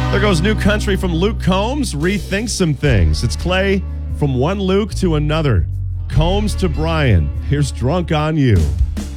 There goes New Country from Luke Combs. Rethink some things. It's Clay from one Luke to another. Combs to Brian. Here's Drunk on You.